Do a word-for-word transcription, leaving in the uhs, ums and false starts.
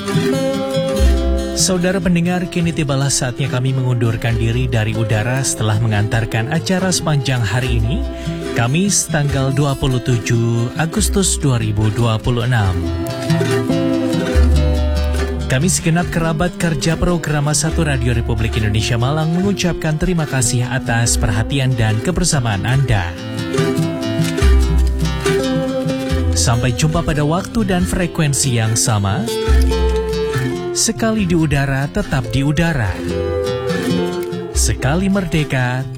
Saudara pendengar, kini tibalah saatnya kami mengundurkan diri dari udara setelah mengantarkan acara sepanjang hari ini, Kamis tanggal dua puluh tujuh Agustus dua ribu dua puluh enam. Kami segenap kerabat kerja program satu Radio Republik Indonesia Malang mengucapkan terima kasih atas perhatian dan kebersamaan Anda. Sampai jumpa pada waktu dan frekuensi yang sama. Sekali di udara, tetap di udara. Sekali merdeka,